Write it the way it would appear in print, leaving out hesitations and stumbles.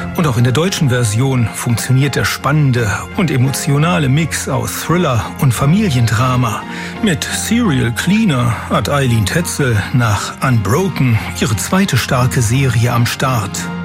Und auch in der deutschen Version funktioniert der spannende und emotionale Mix aus Thriller und Familiendrama. Mit Serial Cleaner hat Eileen Tetzel nach Unbroken ihre zweite starke Serie am Start.